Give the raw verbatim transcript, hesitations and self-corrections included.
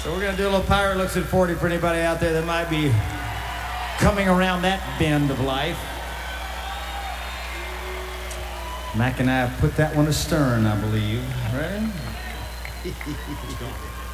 So we're gonna do a little Pirate Looks at forty for anybody out there that might be coming around that bend of life. Mac and I have put that one astern, I believe, right?